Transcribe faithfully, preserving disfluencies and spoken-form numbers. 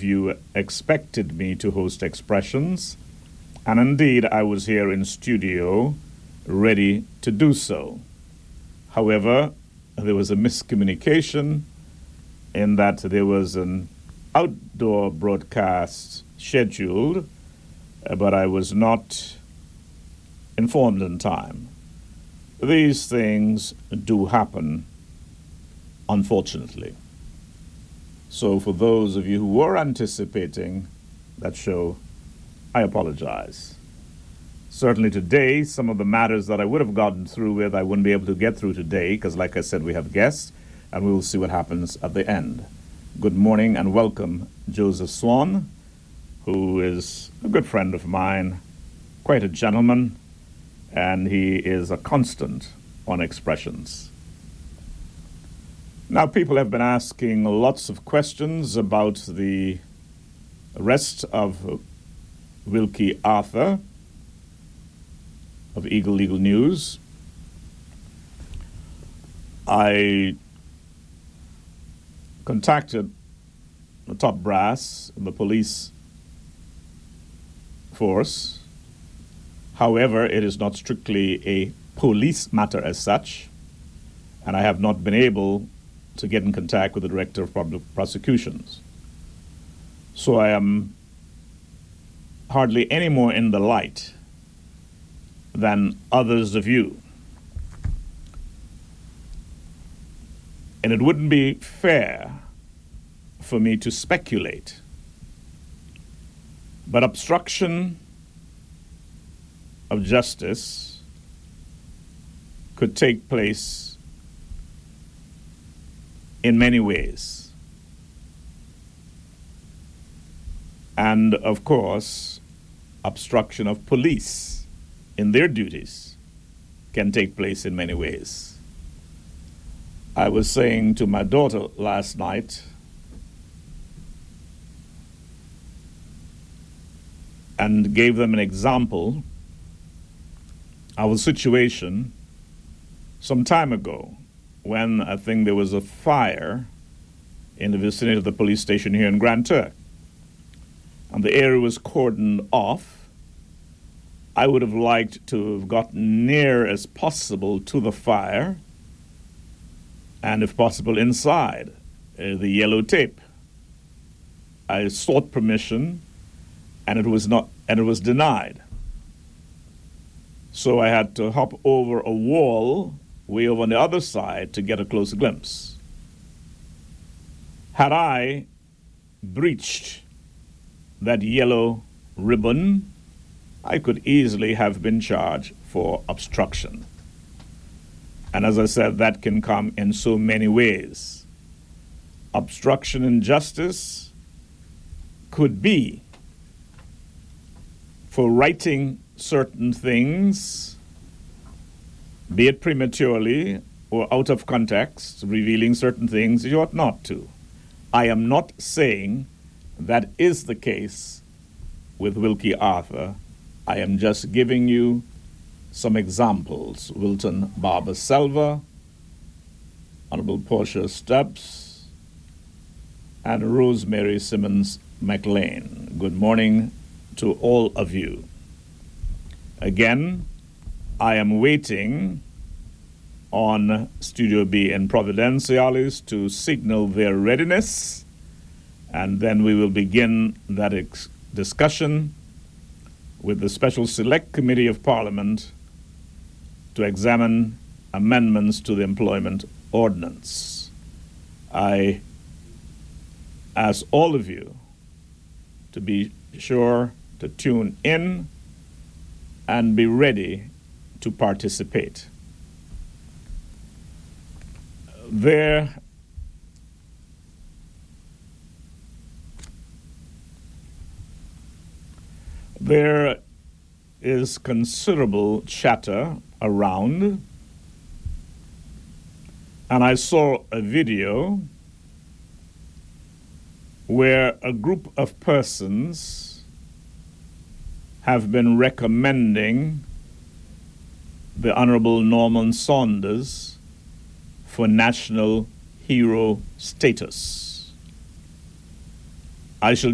you expected me to host Expressions, and indeed I was here in studio ready to do so. However, there was a miscommunication in that there was an outdoor broadcast scheduled, but I was not informed in time. These things do happen, unfortunately. So for those of you who were anticipating that show, I apologize. Certainly today, some of the matters that I would have gotten through with, I wouldn't be able to get through today because, like I said, we have guests, and we will see what happens at the end. Good morning and welcome, Joseph Swan, who is a good friend of mine, quite a gentleman, and he is a constant on Expressions. Now, people have been asking lots of questions about the arrest of Wilkie Arthur of Eagle Legal News. I contacted the top brass in the police force. However, it is not strictly a police matter as such, and I have not been able to get in contact with the Director of Public Prosecutions. So I am hardly any more in the light than others of you. And it wouldn't be fair for me to speculate. But obstruction of justice could take place in many ways. And of course, obstruction of police in their duties can take place in many ways. I was saying to my daughter last night, and gave them an example of a situation some time ago when I think there was a fire in the vicinity of the police station here in Grand Turk, and the area was cordoned off. I would have liked to have gotten near as possible to the fire, and if possible inside uh, the yellow tape. I sought permission, and it was not, and it was denied. So I had to hop over a wall way over on the other side to get a close glimpse. Had I breached that yellow ribbon, I could easily have been charged for obstruction. And as I said, that can come in so many ways. Obstruction in justice could be for writing certain things, be it prematurely or out of context, revealing certain things you ought not to. I am not saying that is the case with Wilkie Arthur. I am just giving you some examples. Wilton Barber Selva, Honorable Portia Stubbs, and Rosemary Simmons McLean. Good morning to all of you. Again, I am waiting on Studio B in Providenciales to signal their readiness, and then we will begin that ex- discussion with the Special Select Committee of Parliament to examine amendments to the Employment Ordinance. I ask all of you to be sure to tune in and be ready to participate. There There is considerable chatter around, and I saw a video where a group of persons have been recommending the Honorable Norman Saunders for national hero status. I shall